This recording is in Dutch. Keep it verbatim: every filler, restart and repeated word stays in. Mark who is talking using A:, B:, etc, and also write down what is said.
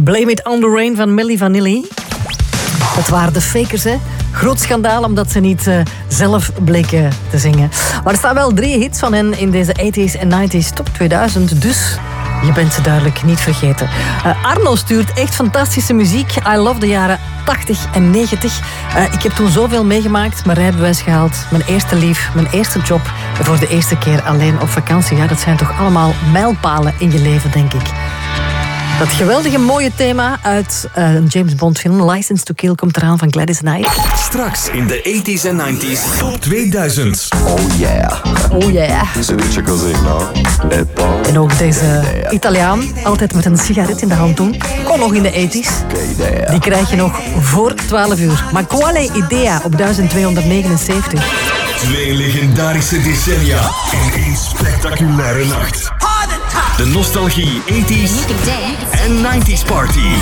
A: Blame It on the Rain van Milli Vanilli. Het waren de fakers, hè. Groot schandaal omdat ze niet uh, zelf bleken te zingen. Maar er staan wel drie hits van hen in deze tachtiger en negentiger top tweeduizend. Dus je bent ze duidelijk niet vergeten. Uh, Arno stuurt echt fantastische muziek. I love de jaren tachtig en negentig. Uh, ik heb toen zoveel meegemaakt. Mijn rijbewijs gehaald. Mijn eerste lief. Mijn eerste job. En voor de eerste keer alleen op vakantie. Ja, dat zijn toch allemaal mijlpalen in je leven, denk ik. Dat geweldige mooie thema uit uh, een James Bond film, License to Kill, komt eraan van Gladys Knight.
B: Straks in de tachtiger en negentiger top tweeduizend.
C: Oh yeah.
A: Oh yeah.
C: Si dice così, no? E poi...
A: En ook deze Italiaan, altijd met een sigaret in de hand doen. Kon nog in de tachtiger. Die krijg je nog voor twaalf uur. Maar quale idea op duizend tweehonderdnegenenzeventig.
B: Twee legendarische decennia in één spectaculaire nacht. De nostalgie tachtiger en negentiger party.